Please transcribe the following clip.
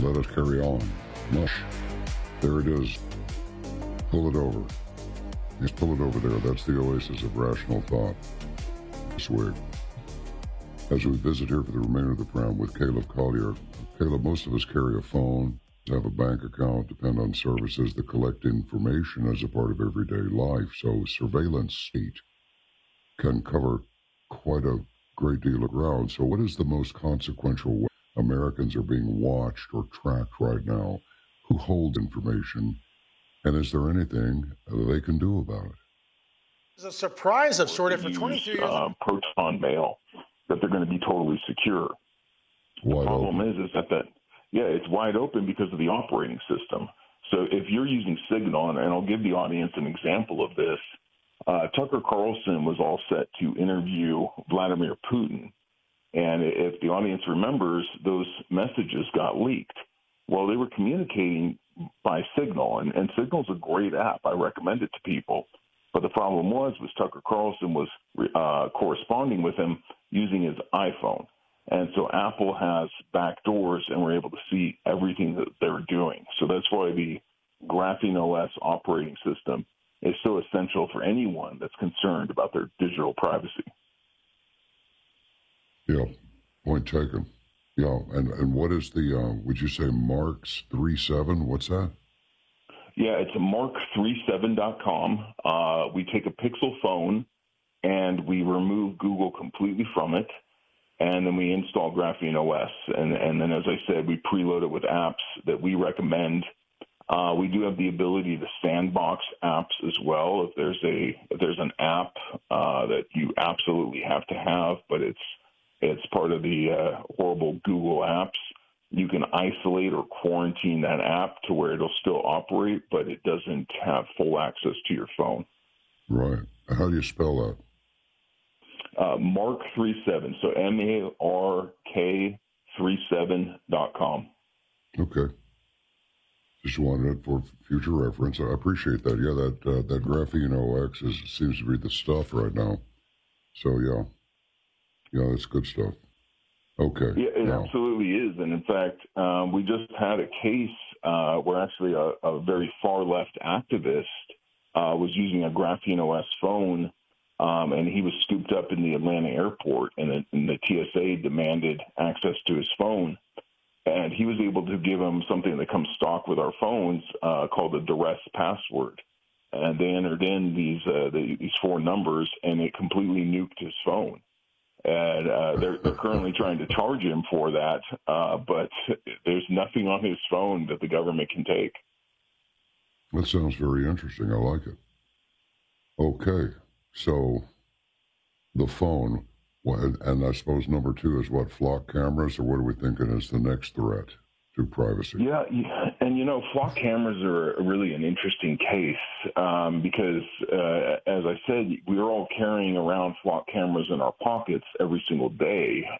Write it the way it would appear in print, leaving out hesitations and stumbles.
and let us carry on. Mush. There it is. Pull it over. Just pull it over there. That's the oasis of rational thought. Swig. As we visit here for the remainder of the program with Caleb Collier. Caleb, most of us carry a phone, have a bank account, depend on services that collect information as a part of everyday life. So surveillance state can cover quite a great deal of ground. So what is the most consequential way Americans are being watched or tracked right now? Who holds information? And is there anything they can do about it? It's a surprise of sort of for 23 years. Proton mail, that they're going to be totally secure. The problem is that it's wide open because of the operating system. So if you're using Signal, and I'll give the audience an example of this, Tucker Carlson was all set to interview Vladimir Putin. And if the audience remembers, those messages got leaked. Well, they were communicating by Signal, and Signal's a great app. I recommend it to people. But the problem was Tucker Carlson was corresponding with him using his iPhone. And so Apple has back doors, and we're able to see everything that they're doing. So that's why the Graphene OS operating system is so essential for anyone that's concerned about their digital privacy. Yeah, point taken. Yeah, and what is the, would you say Marks 37? What's that? Yeah, it's mark37.com. We take a Pixel phone, and we remove Google completely from it, and then we install Graphene OS. And then, as I said, we preload it with apps that we recommend. We do have the ability to sandbox apps as well. If there's an app that you absolutely have to have, but it's part of the horrible Google apps, you can isolate or quarantine that app to where it'll still operate, but it doesn't have full access to your phone. Right. How do you spell that? Mark37, so MARK37.com. Okay. Just wanted it for future reference. I appreciate that. Yeah, that Graphene OS seems to be the stuff right now. So, yeah, that's good stuff. Okay. Yeah, it absolutely is. And in fact, we just had a case where actually a very far left activist was using a Graphene OS phone, and he was scooped up in the Atlanta airport, and the TSA demanded access to his phone. And he was able to give him something that comes stock with our phones called a duress password. And they entered in these four numbers, and it completely nuked his phone. And they're currently trying to charge him for that, but there's nothing on his phone that the government can take. That sounds very interesting. I like it. Okay, so the phone, and I suppose number two is what, flock cameras, or what are we thinking is the next threat to privacy? Yeah, and flock cameras are really an interesting case because, as I said, we're all carrying around flock cameras in our pockets every single day,